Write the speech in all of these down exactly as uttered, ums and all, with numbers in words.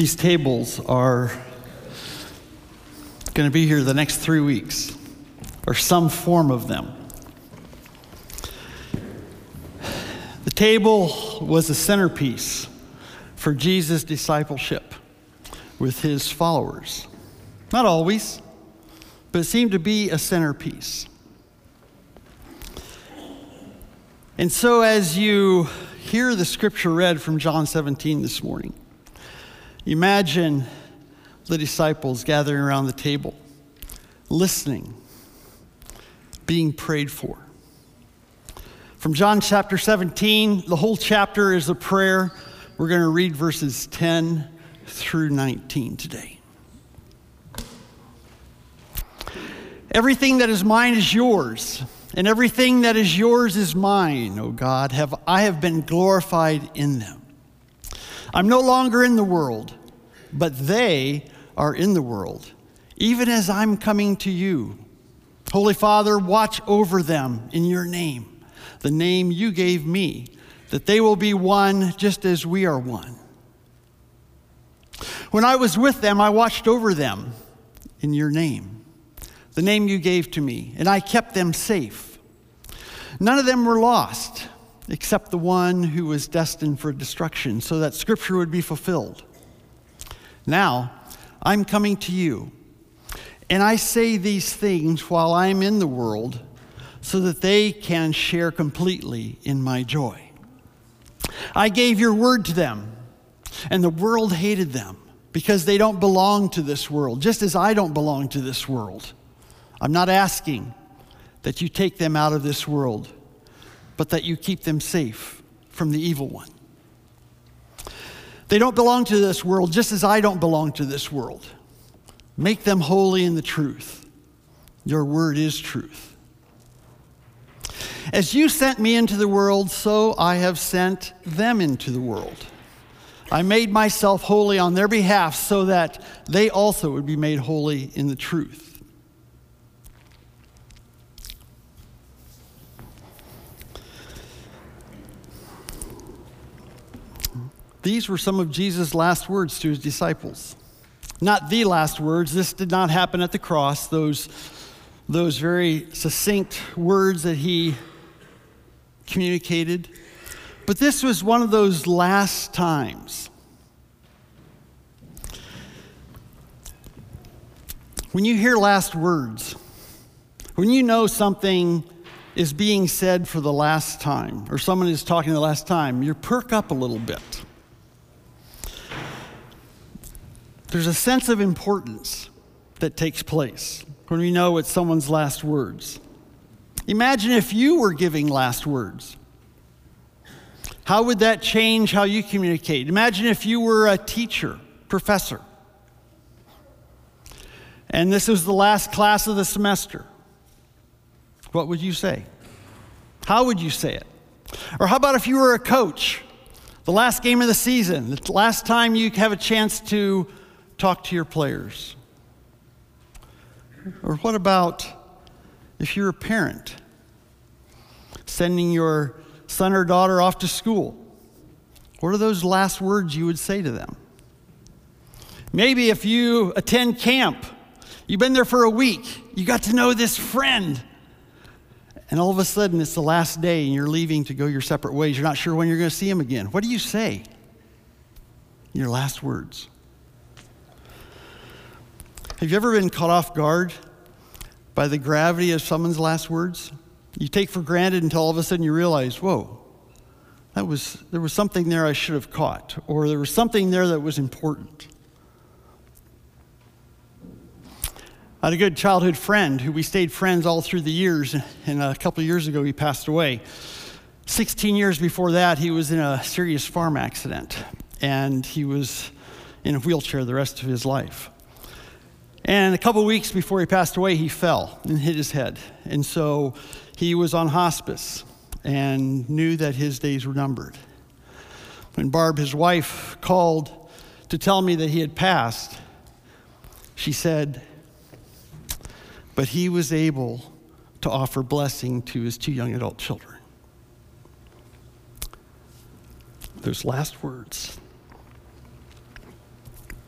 These tables are going to be here the next three weeks, or some form of them. The table was a centerpiece for Jesus' discipleship with his followers. Not always, but it seemed to be a centerpiece. And so as you hear the scripture read from John seventeen this morning, imagine the disciples gathering around the table, listening, being prayed for. From John chapter seventeen, the whole chapter is a prayer. We're going to read verses ten through nineteen today. Everything that is mine is yours, and everything that is yours is mine, O God. Have I have been glorified in them. I'm no longer in the world, but they are in the world, even as I'm coming to you. Holy Father, watch over them in your name, the name you gave me, that they will be one just as we are one. When I was with them, I watched over them in your name, the name you gave to me, and I kept them safe. None of them were lost, except the one who was destined for destruction, so that scripture would be fulfilled. Now, I'm coming to you, and I say these things while I'm in the world, so that they can share completely in my joy. I gave your word to them, and the world hated them, because they don't belong to this world, just as I don't belong to this world. I'm not asking that you take them out of this world, but that you keep them safe from the evil one. They don't belong to this world, just as I don't belong to this world. Make them holy in the truth. Your word is truth. As you sent me into the world, so I have sent them into the world. I made myself holy on their behalf so that they also would be made holy in the truth. These were some of Jesus' last words to his disciples. Not the last words. This did not happen at the cross. Those, those very succinct words that he communicated. But this was one of those last times. When you hear last words, when you know something is being said for the last time, or someone is talking the last time, you perk up a little bit. There's a sense of importance that takes place when we know it's someone's last words. Imagine if you were giving last words. How would that change how you communicate? Imagine if you were a teacher, professor, and this was the last class of the semester. What would you say? How would you say it? Or how about if you were a coach, the last game of the season, the last time you have a chance to talk to your players? Or what about if you're a parent, sending your son or daughter off to school? What are those last words you would say to them? Maybe if you attend camp, you've been there for a week, you got to know this friend, and all of a sudden it's the last day and you're leaving to go your separate ways. You're not sure when you're going to see him again. What do you say? Your last words. Have you ever been caught off guard by the gravity of someone's last words? You take for granted until all of a sudden you realize, whoa, that was there was something there I should have caught, or there was something there that was important. I had a good childhood friend who we stayed friends all through the years, and a couple of years ago he passed away. sixteen years before that, he was in a serious farm accident, and he was in a wheelchair the rest of his life. And a couple of weeks before he passed away, he fell and hit his head. And so he was on hospice and knew that his days were numbered. When Barb, his wife, called to tell me that he had passed, she said, but he was able to offer blessing to his two young adult children. Those last words.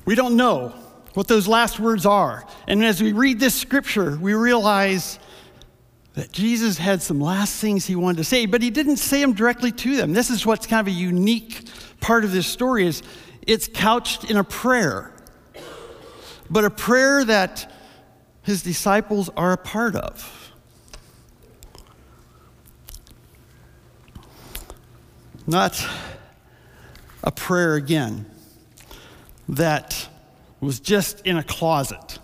We don't know what those last words are. And as we read this scripture, we realize that Jesus had some last things he wanted to say, but he didn't say them directly to them. This is what's kind of a unique part of this story, is it's couched in a prayer, but a prayer that his disciples are a part of. Not a prayer, again, that was just in a closet,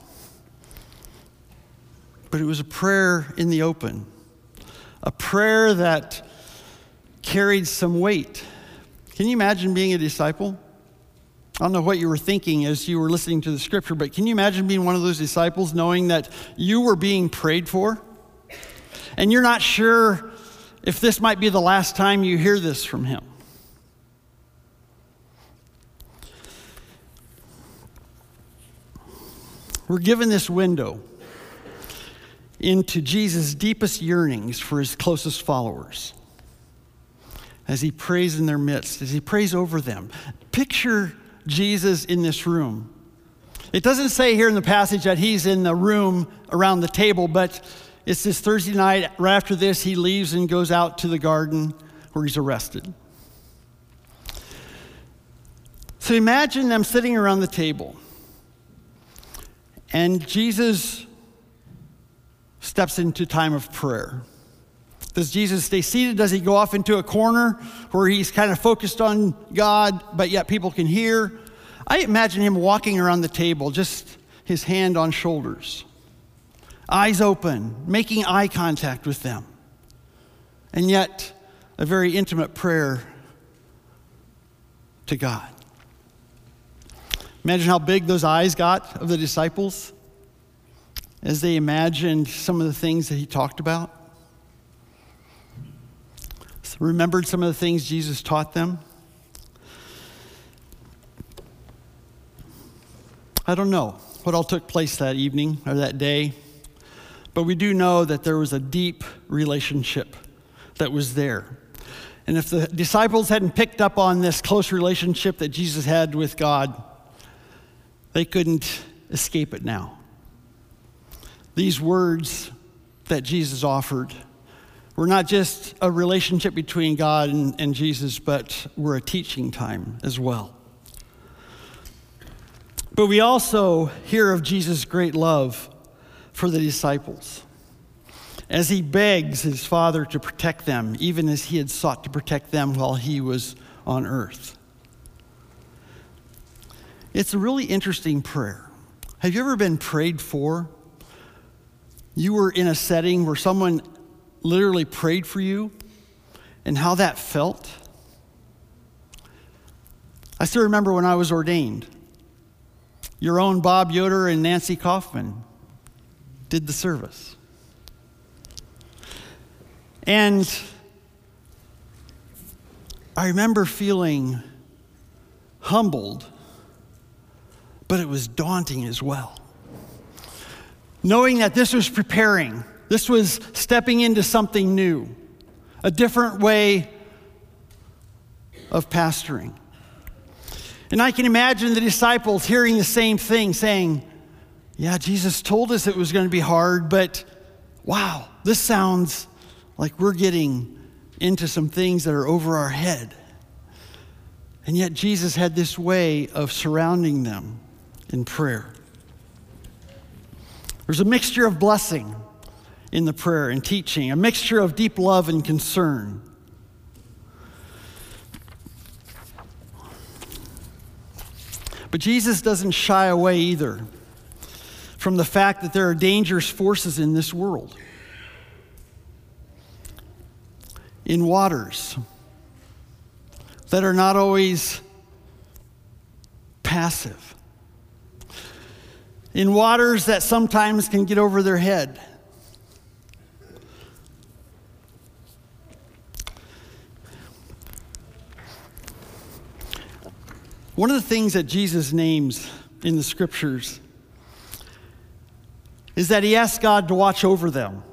but it was a prayer in the open, a prayer that carried some weight. Can you imagine being a disciple? I don't know what you were thinking as you were listening to the scripture, but can you imagine being one of those disciples knowing that you were being prayed for? And you're not sure if this might be the last time you hear this from him. We're given this window into Jesus' deepest yearnings for his closest followers as he prays in their midst, as he prays over them. Picture Jesus in this room. It doesn't say here in the passage that he's in the room around the table, but it's this Thursday night. Right after this, he leaves and goes out to the garden where he's arrested. So imagine them sitting around the table, and Jesus steps into time of prayer. Does Jesus stay seated? Does he go off into a corner where he's kind of focused on God, but yet people can hear? I imagine him walking around the table, just his hand on shoulders, eyes open, making eye contact with them, and yet a very intimate prayer to God. Imagine how big those eyes got of the disciples as they imagined some of the things that he talked about. Remembered some of the things Jesus taught them. I don't know what all took place that evening or that day, but we do know that there was a deep relationship that was there. And if the disciples hadn't picked up on this close relationship that Jesus had with God, they couldn't escape it now. These words that Jesus offered were not just a relationship between God and, and Jesus, but were a teaching time as well. But we also hear of Jesus' great love for the disciples as he begs his Father to protect them, even as he had sought to protect them while he was on earth. It's a really interesting prayer. Have you ever been prayed for? You were in a setting where someone literally prayed for you and how that felt? I still remember when I was ordained. Your own Bob Yoder and Nancy Kaufman did the service. And I remember feeling humbled, but it was daunting as well. Knowing that this was preparing, this was stepping into something new, a different way of pastoring. And I can imagine the disciples hearing the same thing, saying, yeah, Jesus told us it was going to be hard, but wow, this sounds like we're getting into some things that are over our head. And yet Jesus had this way of surrounding them in prayer. There's a mixture of blessing in the prayer and teaching, a mixture of deep love and concern. But Jesus doesn't shy away either from the fact that there are dangerous forces in this world, in waters that are not always passive, in waters that sometimes can get over their head. One of the things that Jesus names in the scriptures is that he asks God to watch over them,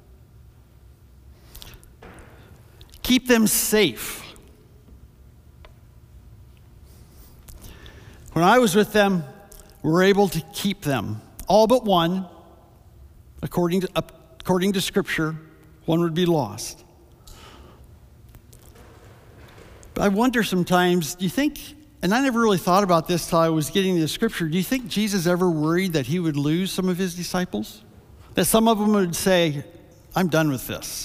keep them safe. When I was with them were able to keep them. All but one, according to, according to Scripture, one would be lost. But I wonder sometimes, do you think, and I never really thought about this till I was getting to the Scripture, do you think Jesus ever worried that he would lose some of his disciples? That some of them would say, I'm done with this.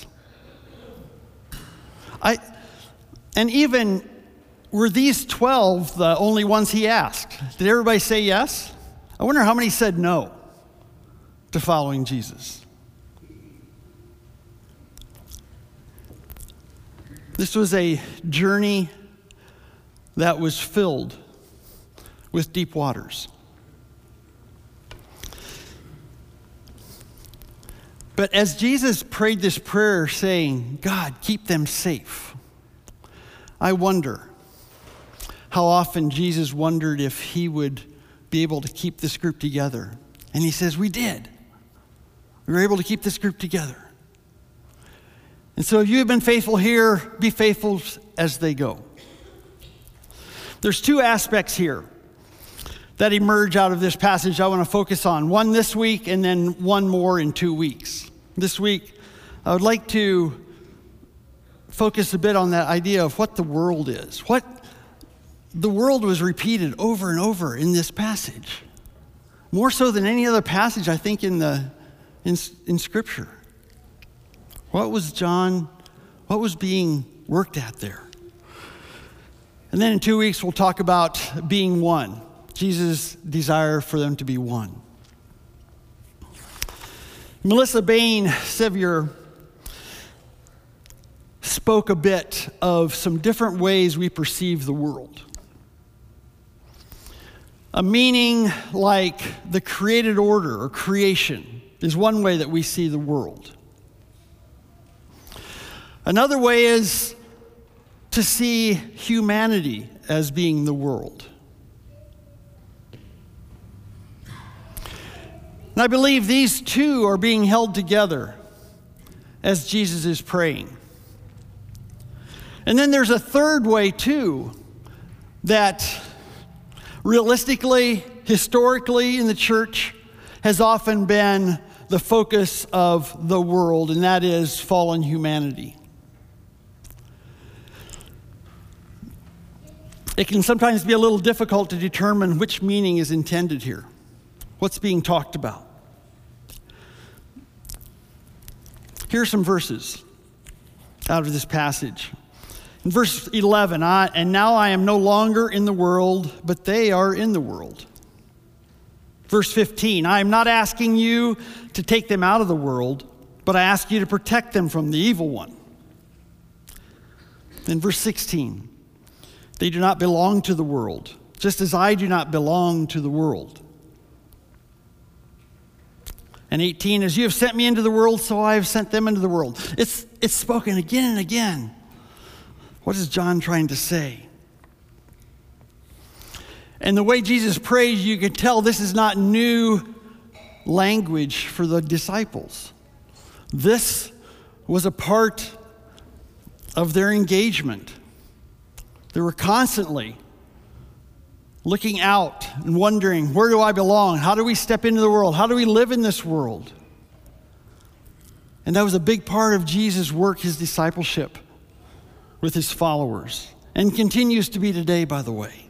I, and even, were these twelve the only ones he asked? Did everybody say yes? I wonder how many said no to following Jesus. This was a journey that was filled with deep waters. But as Jesus prayed this prayer saying, God, keep them safe, I wonder how often Jesus wondered if he would be able to keep this group together. And he says, we did. We were able to keep this group together. And so if you have been faithful here, be faithful as they go. There's two aspects here that emerge out of this passage I want to focus on. One this week and then one more in two weeks. This week, I would like to focus a bit on that idea of what the world is. What the world was repeated over and over in this passage. More so than any other passage, I think, in the in, in Scripture. What was John, what was being worked at there? And then in two weeks, we'll talk about being one. Jesus' desire for them to be one. Melissa Bain Sevier spoke a bit of some different ways we perceive the world. A meaning like the created order or creation is one way that we see the world. Another way is to see humanity as being the world. And I believe these two are being held together as Jesus is praying. And then there's a third way too, that realistically, historically in the church has often been the focus of the world, and that is fallen humanity. It can sometimes be a little difficult to determine which meaning is intended here. What's being talked about? Here are some verses out of this passage. In verse eleven, I, and now I am no longer in the world, but they are in the world. Verse fifteen, I am not asking you to take them out of the world, but I ask you to protect them from the evil one. In verse sixteen, they do not belong to the world, just as I do not belong to the world. And eighteen, as you have sent me into the world, so I have sent them into the world. It's, it's spoken again and again. What is John trying to say? And the way Jesus prays, you can tell this is not new language for the disciples. This was a part of their engagement. They were constantly looking out and wondering, where do I belong? How do we step into the world? How do we live in this world? And that was a big part of Jesus' work, his discipleship with his followers, and continues to be today, by the way.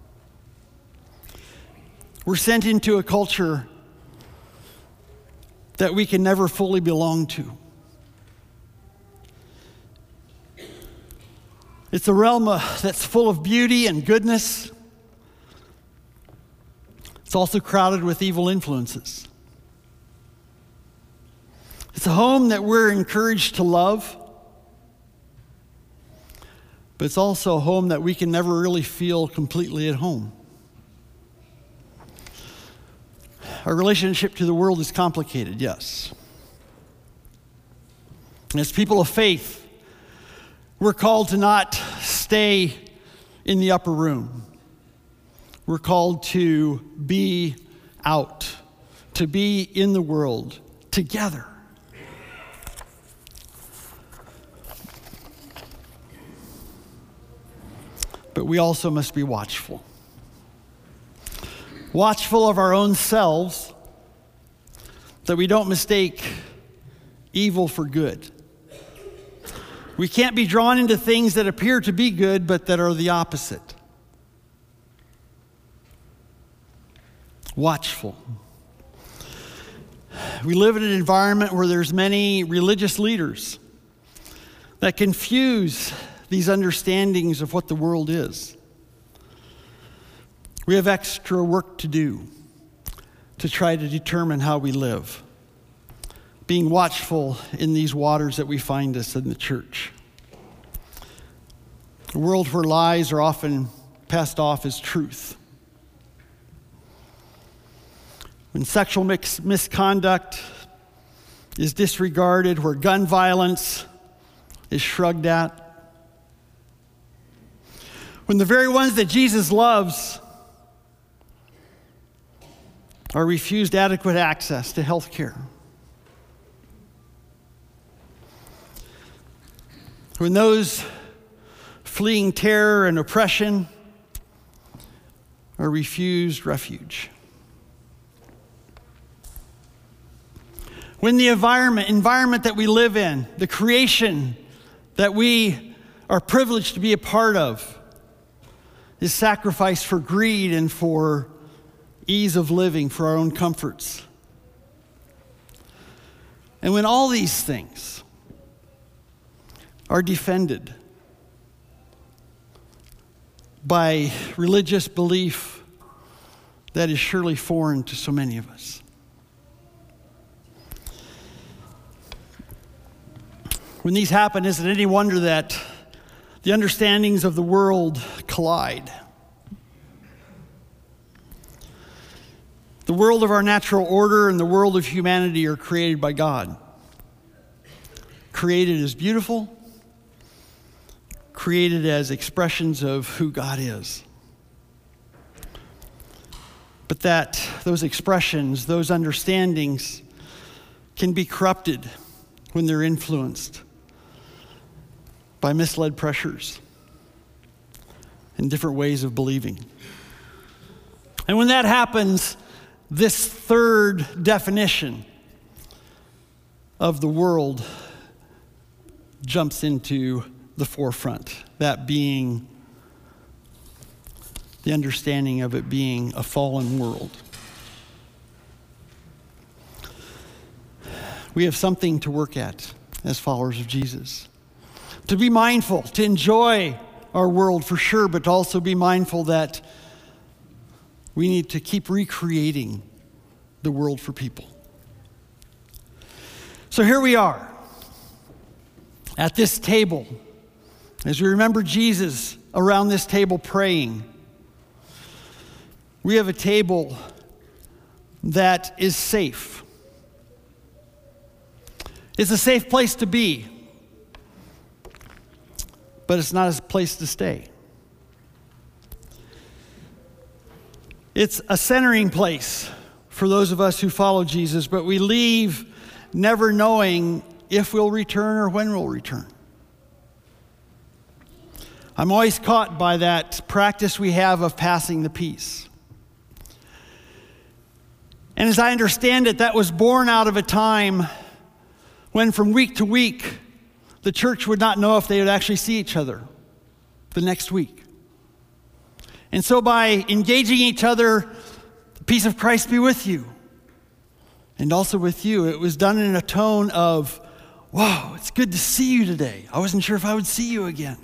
We're sent into a culture that we can never fully belong to. It's a realm that's full of beauty and goodness. It's also crowded with evil influences. It's a home that we're encouraged to love, but it's also a home that we can never really feel completely at home. Our relationship to the world is complicated, yes. And as people of faith, we're called to not stay in the upper room. We're called to be out, to be in the world together. But we also must be watchful. watchful of our own selves, that we don't mistake evil for good. We can't be drawn into things that appear to be good, but that are the opposite. Watchful. We live in an environment where there's many religious leaders that confuse these understandings of what the world is. We have extra work to do to try to determine how we live, being watchful in these waters that we find us in the church. A world where lies are often passed off as truth. When sexual mix- misconduct is disregarded, where gun violence is shrugged at, when the very ones that Jesus loves are refused adequate access to health care. When those fleeing terror and oppression are refused refuge. When the environment, environment that we live in, the creation that we are privileged to be a part of, is sacrificed for greed and for ease of living, for our own comforts. And when all these things are defended by religious belief that is surely foreign to so many of us. When these happen, is it any wonder that the understandings of the world collide? The world of our natural order and the world of humanity are created by God. Created as beautiful, created as expressions of who God is. But that those expressions, those understandings can be corrupted when they're influenced by misled pressures and different ways of believing. And when that happens, this third definition of the world jumps into the forefront, that being the understanding of it being a fallen world. We have something to work at as followers of Jesus. To be mindful, to enjoy our world for sure, but to also be mindful that we need to keep recreating the world for people. So here we are at this table, as we remember Jesus around this table praying. We have a table that is safe. It's a safe place to be, but it's not a place to stay. It's a centering place for those of us who follow Jesus, but we leave never knowing if we'll return or when we'll return. I'm always caught by that practice we have of passing the peace. And as I understand it, that was born out of a time when from week to week, the church would not know if they would actually see each other the next week. And so by engaging each other, the peace of Christ be with you, and also with you, it was done in a tone of, wow, it's good to see you today. I wasn't sure if I would see you again.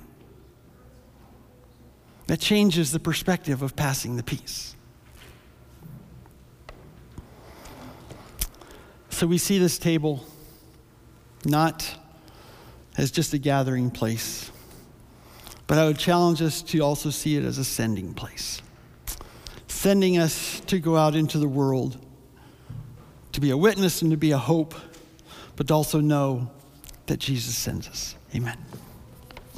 That changes the perspective of passing the peace. So we see this table not as just a gathering place, but I would challenge us to also see it as a sending place. Sending us to go out into the world, to be a witness and to be a hope, but to also know that Jesus sends us. Amen.